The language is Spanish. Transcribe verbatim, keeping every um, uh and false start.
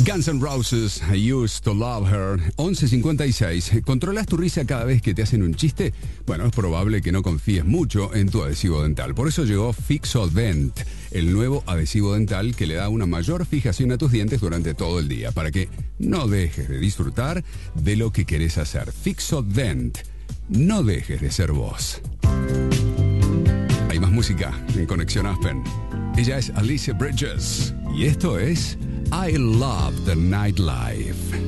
Guns N' Roses, I Used to Love Her. once cincuenta y seis. ¿Controlas tu risa cada vez que te hacen un chiste? Bueno, es probable que no confíes mucho en tu adhesivo dental. Por eso llegó Fixodent, el nuevo adhesivo dental que le da una mayor fijación a tus dientes durante todo el día, para que no dejes de disfrutar de lo que querés hacer. Fixodent. No dejes de ser vos. Hay más música en Conexión Aspen. Ella es Alicia Bridges y esto es I Love the Nightlife.